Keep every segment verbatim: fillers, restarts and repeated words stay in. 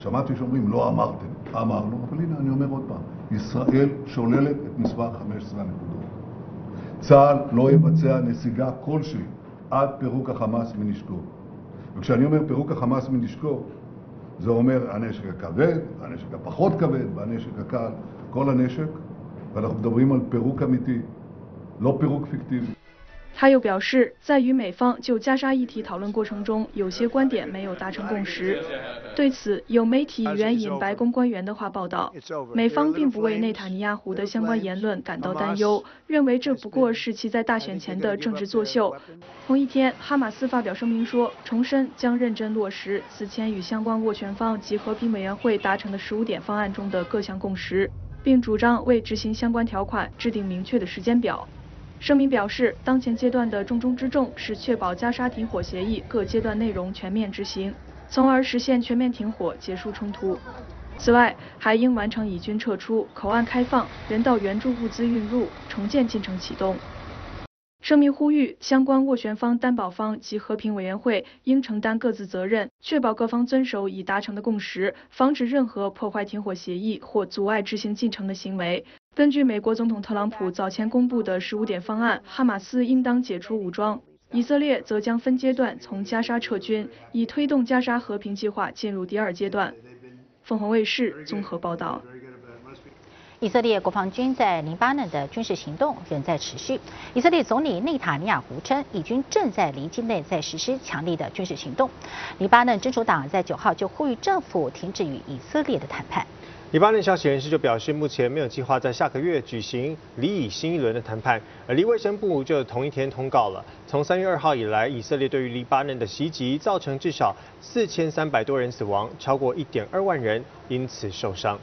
שמעתי שאומרים לא אמרתם, אמרנו, אבל הנה אני אומר עוד פעם, ישראל שוללת את מספר חמש עשרה הנקודות. צה"ל לא יבצע נסיגה כלשהי עד פירוק החמאס מנשקו. וכשאני אומר פירוק החמאס מנשקו, זה אומר הנשק הכבד, הנשק הפחות כבד, והנשק הקל, כל הנשק, ואנחנו מדברים על פירוק אמיתי, לא פירוק פיקטיבי. 他又表示，在与美方就加沙议题讨论过程中，有些观点没有达成共识。对此，有媒体援引白宫官员的话报道，美方并不为内塔尼亚胡的相关言论感到担忧，认为这不过是其在大选前的政治作秀。同一天，哈马斯发表声明说，重申将认真落实此前与相关斡旋方及和平委员会达成的十五点方案中的各项共识，并主张为执行相关条款制定明确的时间表。声明表示，当前阶段的重中之重是确保加沙停火协议各阶段内容全面执行，从而实现全面停火，结束冲突。此外，还应完成以军撤出、口岸开放、人道援助物资运入、重建进程启动。声明呼吁相关斡旋方、担保方及和平委员会应承担各自责任，确保各方遵守已达成的共识，防止任何破坏停火协议或阻碍执行进程的行为。根据美国总统特朗普早前公布的十五点方案，哈马斯应当解除武装，以色列则将分阶段从加沙撤军，以推动加沙和平计划进入第二阶段。凤凰卫视综合报道。 以色列国防军在黎巴嫩的军事行动仍在持续。以色列总理内塔尼亚胡称，以军正在黎境内在实施强力的军事行动。黎巴嫩真主党在九号就呼吁政府停止与以色列的谈判。 黎巴嫩消息人士就表示，目前没有计划在下个月举行黎以新一轮的谈判。而黎卫生部就同一天通告了，从三月二号以来，以色列对于黎巴嫩的袭击造成至少四千三百多人死亡，超过一点二万人因此受伤。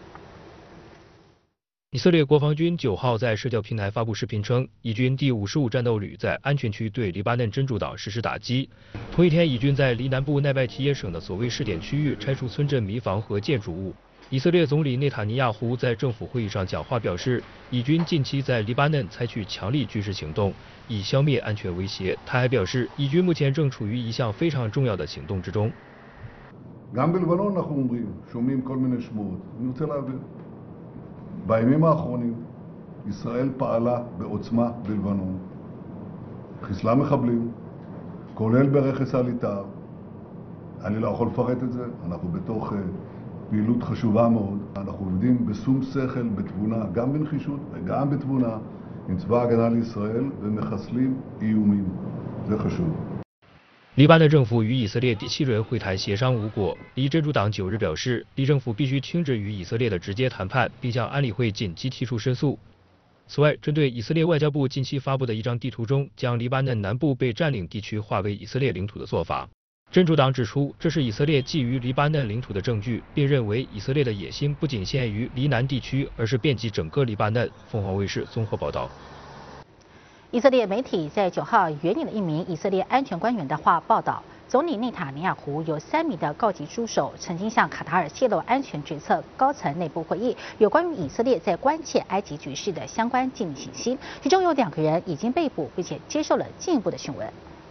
以色列国防军九号在社交平台发布视频称，以军第五十五战斗旅在安全区对黎巴嫩真主党实施打击。同一天，以军在黎南部奈拜提耶省的所谓试点区域拆除村镇民房和建筑物。以色列总理内塔尼亚胡在政府会议上讲话表示，以军近期在黎巴嫩采取强力军事行动，以消灭安全威胁。他还表示，以军目前正处于一项非常重要的行动之中。 גם בלבנון אנחנו אומרים, שומעים כל מיני שמועות. אני רוצה להבין. בימים האחרונים ישראל פעלה בעוצמה בלבנון, חיסלה מחבלים, כולל ברכס הליטר. אני לא יכול לפרט את זה, אנחנו בתוך פעילות חשובה מאוד. אנחנו עובדים בשום שכל, בתבונה, גם בנחישות וגם בתבונה, עם צבא ההגנה לישראל ומחסלים איומים. זה חשוב. 黎巴嫩政府与以色列第七轮会谈协商无果，黎真主党九日表示，黎政府必须停止与以色列的直接谈判，并向安理会紧急提出申诉。此外，针对以色列外交部近期发布的一张地图中将黎巴嫩南部被占领地区划为以色列领土的做法，真主党指出，这是以色列觊觎黎巴嫩领土的证据，并认为以色列的野心不仅限于黎南地区，而是遍及整个黎巴嫩。凤凰卫视综合报道。 以色列媒体在九号援引了一名以色列安全官员的话报道，总理内塔尼亚胡有三名的高级助手曾经向卡塔尔泄露安全决策高层内部会议有关于以色列在关切埃及局势的相关机密信息，其中有两个人已经被捕，并且接受了进一步的讯问。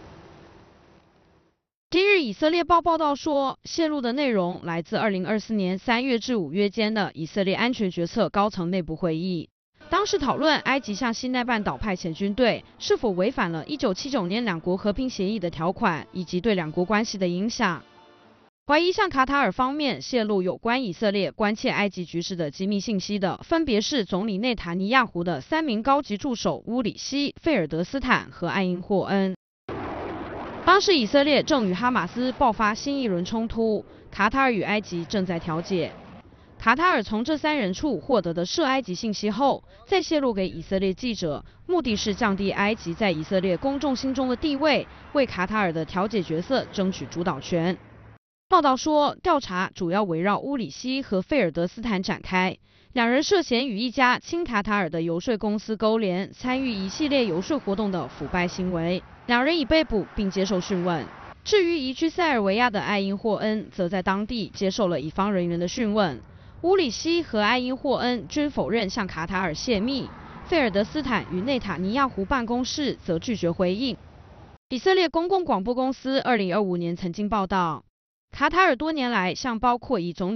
今日以色列报报道说，泄露的内容来自二零二四年三月至五月间的以色列安全决策高层内部会议。当时讨论埃及向西奈半岛派遣军队是否违反了一九七九年两国和平协议的条款，以及对两国关系的影响。怀疑向卡塔尔方面泄露有关以色列关切埃及局势的机密信息的，分别是总理内塔尼亚胡的三名高级助手乌里希、费尔德斯坦和艾因霍恩。当时以色列正与哈马斯爆发新一轮冲突，卡塔尔与埃及正在调解。卡塔尔从这三人处获得的涉埃及信息后，再泄露给以色列记者，目的是降低埃及在以色列公众心中的地位，为卡塔尔的调解角色争取主导权。报道说，调查主要围绕乌里希和费尔德斯坦展开，两人涉嫌与一家亲卡塔尔的游说公司勾连，参与一系列游说活动的腐败行为。两人已被捕并接受讯问。至于移居塞尔维亚的艾因霍恩，则在当地接受了乙方人员的讯问。乌里希和艾因霍恩均否认向卡塔尔泄密，费尔德斯坦与内塔尼亚胡办公室则拒绝回应。以色列公共广播公司二零二五年曾经报道， 卡塔尔多年来向包括以总